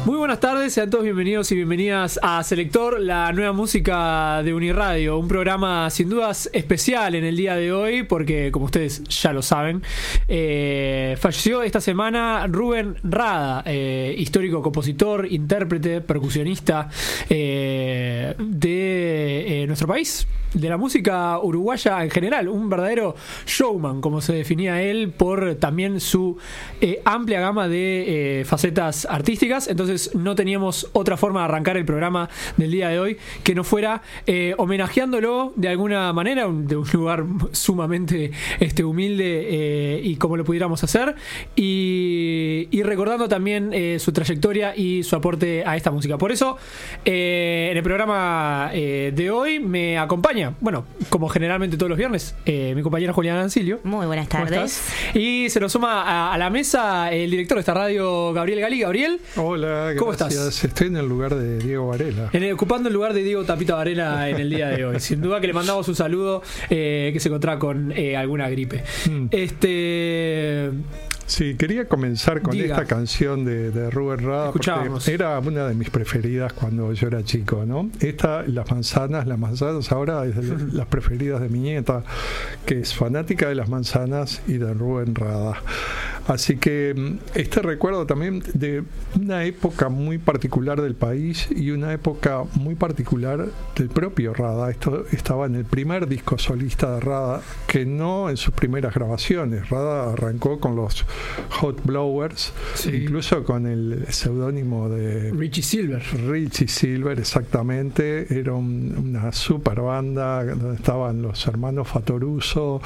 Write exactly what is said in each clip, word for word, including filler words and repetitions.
Muy buenas tardes, sean todos bienvenidos y bienvenidas a Selector, la nueva música de Uniradio, un programa sin dudas especial en el día de hoy porque, como ustedes ya lo saben, eh, falleció esta semana Rubén Rada, eh, histórico compositor, intérprete, percusionista eh, de eh, nuestro país, de la música uruguaya en general, un verdadero showman, como se definía él, por también su eh, amplia gama de eh, facetas artísticas. Entonces no teníamos otra forma de arrancar el programa del día de hoy que no fuera eh, homenajeándolo de alguna manera, un, de un lugar sumamente este, humilde eh, y como lo pudiéramos hacer, y, y recordando también eh, su trayectoria y su aporte a esta música. Por eso eh, en el programa eh, de hoy me acompaña, bueno, como generalmente todos los viernes, eh, mi compañera Juliana Ancilio. Muy buenas tardes. Y se nos suma a, a la mesa el director de esta radio, Gabriel Gali. Gabriel. Hola, ¿cómo gracias. estás? Estoy en el lugar de Diego Varela. En el, ocupando el lugar de Diego Tapita Varela en el día de hoy. Sin duda que le mandamos un saludo, eh, que se encontraba con eh, alguna gripe. Mm. Este... Sí, quería comenzar con Diga. esta canción de, de Rubén Rada, porque era una de mis preferidas cuando yo era chico, ¿no? Esta, Las manzanas, las manzanas ahora es de las preferidas de mi nieta, que es fanática de las manzanas y de Rubén Rada. Así que este recuerdo también de una época muy particular del país y una época muy particular del propio Rada. Esto estaba en el primer disco solista de Rada, que no en sus primeras grabaciones. Rada arrancó con los Hot Blowers, sí, incluso con el seudónimo de Richie Silver. Richie Silver, exactamente. Era un, una super banda donde estaban los hermanos Fatoruso,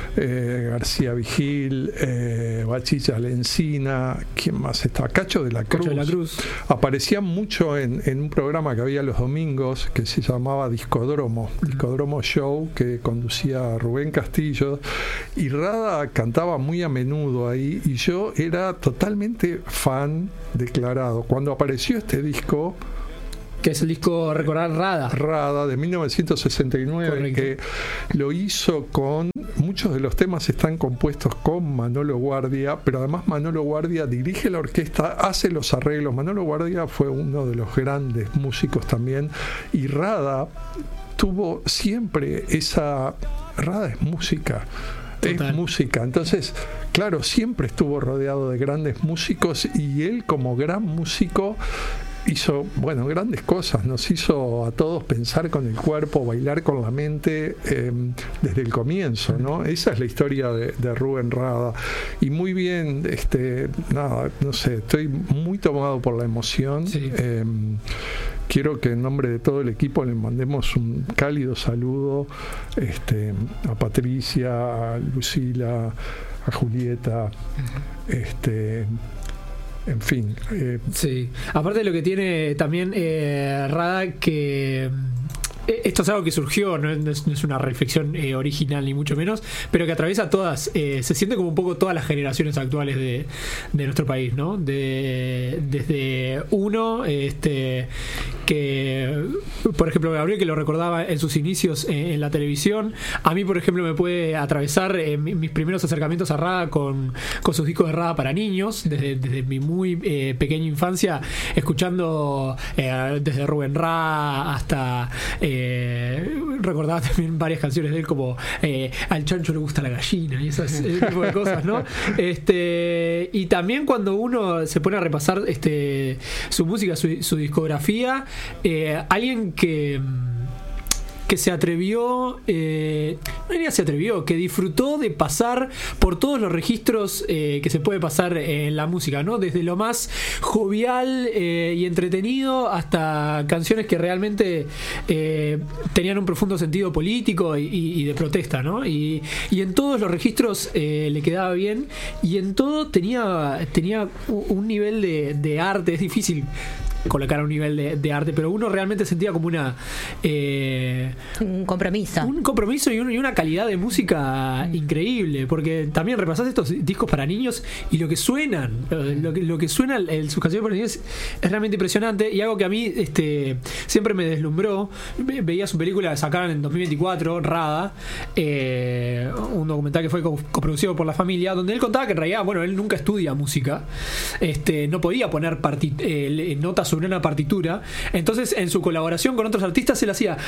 eh, García Vigil, eh, Bachicha Lencina, ¿quién más estaba? Cacho de la Cruz. Cacho de la Cruz. Aparecía mucho en, en un programa que había los domingos que se llamaba Discodromo, Discodromo Show, que conducía Rubén Castillo, y Rada cantaba muy a menudo ahí. Y yo era totalmente fan declarado. Cuando apareció este disco, que es el disco Recordar Rada Rada de mil novecientos sesenta y nueve, correcto, que lo hizo con, muchos de los temas están compuestos con Manolo Guardia, pero además Manolo Guardia dirige la orquesta, hace los arreglos. Manolo Guardia fue uno de los grandes músicos también, y Rada tuvo siempre esa... Rada es música. Total. Es música, entonces claro, siempre estuvo rodeado de grandes músicos y él como gran músico hizo, bueno, grandes cosas, nos hizo a todos pensar con el cuerpo, bailar con la mente eh, desde el comienzo, ¿no? Esa es la historia de, de Rubén Rada, y muy bien, este, nada, no sé, estoy muy tomado por la emoción. Sí. Eh, Quiero que en nombre de todo el equipo le mandemos un cálido saludo este, a Patricia, a Lucila, a Julieta, uh-huh. este, en fin. Eh. Sí, aparte de lo que tiene también eh, Rada, que... esto es algo que surgió, no es, no es una reflexión eh, original ni mucho menos, pero que atraviesa todas, eh, se siente como un poco todas las generaciones actuales de, de nuestro país, ¿no? De, desde uno, este, que, por ejemplo, Gabriel, que lo recordaba en sus inicios eh, en la televisión. A mí, por ejemplo, me puede atravesar eh, mis primeros acercamientos a Rada con, con sus discos de Rada para niños, desde, desde mi muy eh, pequeña infancia, escuchando eh, desde Rubén Rada hasta... Eh, Eh, recordaba también varias canciones de él, como eh, Al chancho le gusta la gallina y esas, ese tipo de cosas, ¿no? Este, y también cuando uno se pone a repasar este, su música, su, su discografía, eh, alguien que que se atrevió, eh, no diría se atrevió, que disfrutó de pasar por todos los registros eh, que se puede pasar en la música, ¿no? Desde lo más jovial eh, y entretenido hasta canciones que realmente eh, tenían un profundo sentido político y, y, y de protesta, ¿no? Y, y en todos los registros eh, le quedaba bien, y en todo tenía, tenía un nivel de, de arte. Es difícil colocar a un nivel de, de arte, pero uno realmente sentía como una eh, un compromiso un compromiso y, un, y una calidad de música mm. increíble, porque también repasás estos discos para niños y lo que suenan lo que, lo que suena en sus canciones para niños es, es realmente impresionante, y algo que a mí este, siempre me deslumbró. Veía su película que sacaron en dos mil veinticuatro, Rada, eh, un documental que fue coproducido por la familia, donde él contaba que en realidad, bueno, él nunca estudia música, este, no podía poner parti- eh, notas sobre una partitura, entonces en su colaboración con otros artistas él hacía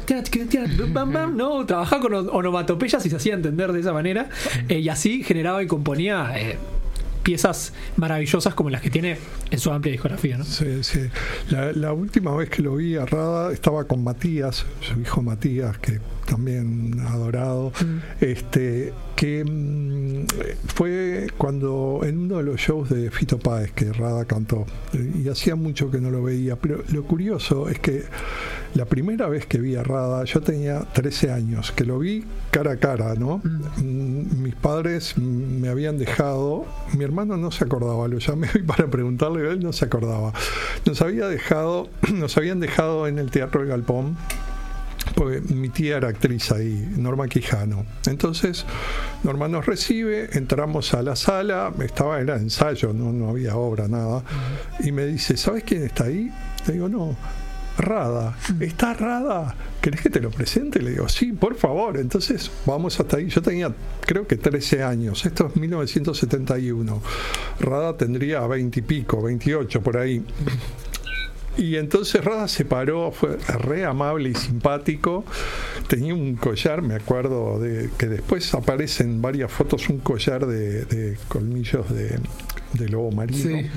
no, trabajaba con onomatopeyas y se hacía entender de esa manera, eh, y así generaba y componía eh, piezas maravillosas como las que tiene en su amplia discografía, ¿no? Sí, sí. La, la última vez que lo vi a Rada estaba con Matías, su hijo Matías, que también adorado, mm. este que mmm, fue cuando en uno de los shows de Fito Páez que Rada cantó, y hacía mucho que no lo veía, pero lo curioso es que la primera vez que vi a Rada yo tenía trece años, que lo vi cara a cara, ¿no? Mm. Mis padres me habían dejado, mi hermano no se acordaba, lo llamé para preguntarle, él no se acordaba, nos había dejado, nos habían dejado en el Teatro del Galpón, porque mi tía era actriz ahí, Norma Quijano. Entonces Norma nos recibe, entramos a la sala, estaba, era ensayo, no, no había obra, nada, uh-huh. y me dice, ¿sabes quién está ahí? Le digo, no, Rada. ¿Está Rada? ¿Querés que te lo presente? Le digo, sí, por favor. Entonces vamos hasta ahí. Yo tenía, creo que trece años, esto es mil novecientos setenta y uno, Rada tendría veinte y pico, veintiocho por ahí. Y entonces Rada se paró, fue re amable y simpático, tenía un collar, me acuerdo, de que después aparece en varias fotos, un collar de, de colmillos de, de lobo marino. Sí.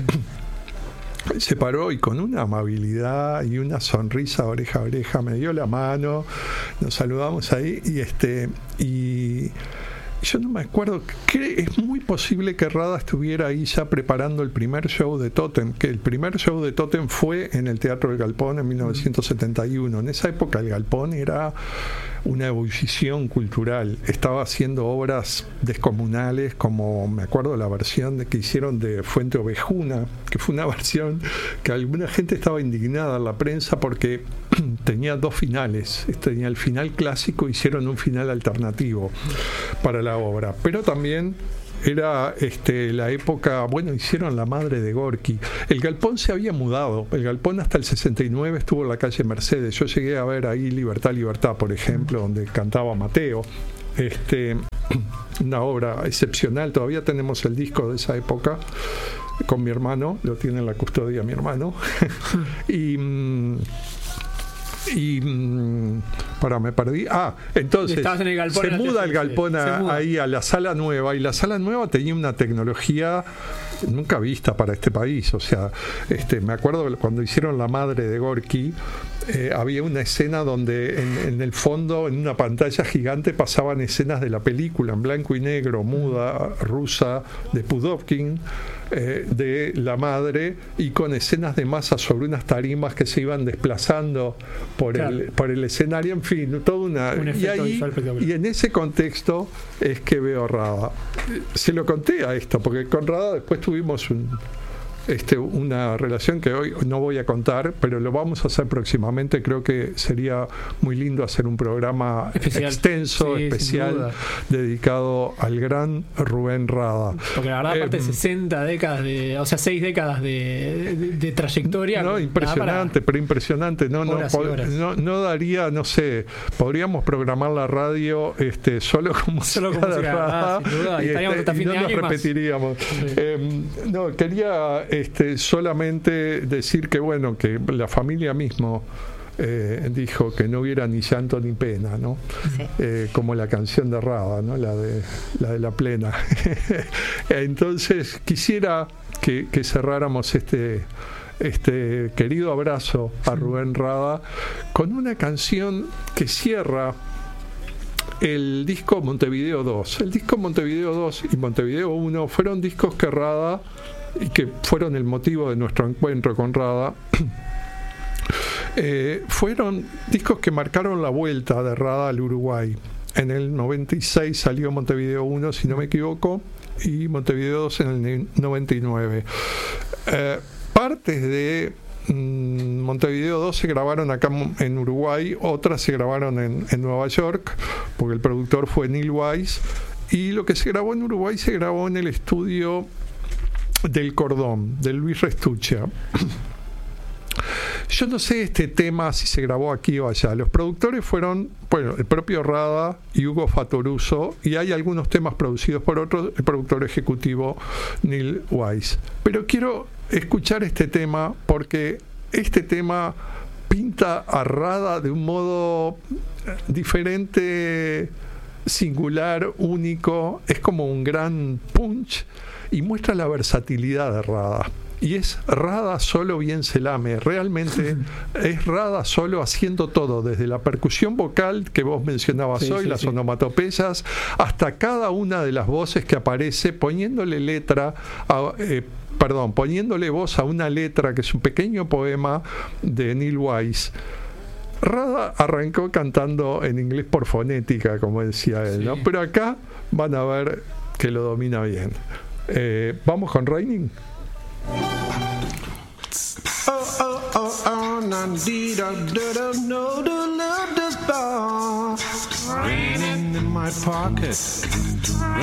Se paró y con una amabilidad y una sonrisa oreja a oreja me dio la mano, nos saludamos ahí y este y yo no me acuerdo, que es muy posible que Rada estuviera ahí ya preparando el primer show de Totem, que el primer show de Totem fue en el Teatro del Galpón en mil novecientos setenta y uno. En esa época el Galpón era una ebullición cultural, estaba haciendo obras descomunales, como me acuerdo la versión de que hicieron de Fuente Ovejuna, que fue una versión que alguna gente estaba indignada en la prensa porque tenía dos finales, tenía el final clásico, hicieron un final alternativo para la obra, pero también era este, la época, bueno, hicieron La Madre de Gorky. El Galpón se había mudado, el Galpón hasta el sesenta y nueve estuvo en la calle Mercedes. Yo llegué a ver ahí Libertad, Libertad, por ejemplo, donde cantaba Mateo. Este, una obra excepcional, todavía tenemos el disco de esa época con mi hermano, lo tiene en la custodia mi hermano. y... y para me perdí ah entonces en el galpón, se muda el galpón a, muda. ahí a la sala nueva, y la sala nueva tenía una tecnología nunca vista para este país, o sea, este me acuerdo cuando hicieron La Madre de Gorky, eh, había una escena donde en, en el fondo, en una pantalla gigante, pasaban escenas de la película en blanco y negro, muda, rusa, de Pudovkin, eh, de La Madre, y con escenas de masa sobre unas tarimas que se iban desplazando por, claro. el, por el escenario, en fin, toda una... Un y, ahí, y en ese contexto es que veo Rada. Se lo conté a esto, porque con Rada después tuvimos un... Este, una relación que hoy no voy a contar, pero lo vamos a hacer próximamente. Creo que sería muy lindo hacer un programa especial, extenso, sí, especial, dedicado al gran Rubén Rada. Porque la verdad, aparte de eh, sesenta décadas, de, o sea, seis décadas de, de, de trayectoria. No, impresionante, pero impresionante. No, no, no, no daría, no sé, podríamos programar la radio este, solo con música, solo con música de Rada, ah, sin duda, y, este, hasta fin y no de nos año repetiríamos. Sí. Eh, no, quería Este, solamente decir que bueno, que la familia mismo eh, dijo que no hubiera ni llanto ni pena, ¿no? Sí. Eh, como la canción de Rada, ¿no? La de la de la plena. Entonces quisiera que, que cerráramos este este querido abrazo a Rubén Rada con una canción que cierra el disco Montevideo dos. El disco Montevideo dos y Montevideo uno fueron discos que Rada, y que fueron el motivo de nuestro encuentro con Rada, eh, fueron discos que marcaron la vuelta de Rada al Uruguay. En el noventa y seis salió Montevideo uno, si no me equivoco, y Montevideo dos en el noventa y nueve. Eh, partes de mmm, Montevideo dos se grabaron acá en Uruguay, otras se grabaron en, en Nueva York, porque el productor fue Neil Weiss, y lo que se grabó en Uruguay se grabó en el estudio del Cordón, de Luis Restuccia. Yo no sé este tema si se grabó aquí o allá. Los productores fueron, bueno, el propio Rada y Hugo Fattoruso, y hay algunos temas producidos por otro, el productor ejecutivo Neil Weiss. Pero quiero escuchar este tema porque este tema pinta a Rada de un modo diferente, singular, único. Es como un gran punch y muestra la versatilidad de Rada. Y es Rada solo bien se lame, realmente es Rada solo haciendo todo, desde la percusión vocal que vos mencionabas sí, hoy, sí, las sí. onomatopeyas, hasta cada una de las voces que aparece, poniéndole letra, a, eh, perdón, poniéndole voz a una letra que es un pequeño poema de Neil Weiss. Rada arrancó cantando en inglés por fonética, como decía él, sí. ¿no? Pero acá van a ver que lo domina bien. Eh, ¿Vamos con Raining? Oh, oh, oh, oh, nandida, da, no, da, la, da, da. Raining in my pocket.